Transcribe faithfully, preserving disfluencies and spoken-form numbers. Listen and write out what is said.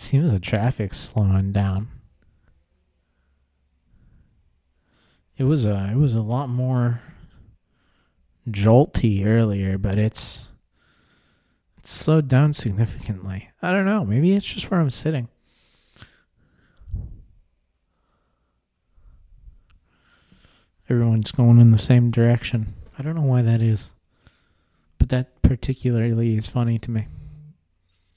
seems the traffic's slowing down. It was a it was a lot more jolty earlier, but it's it's slowed down significantly. I don't know. Maybe it's just where I'm sitting. Everyone's going in the same direction. I don't know why that is, but that particularly is funny to me.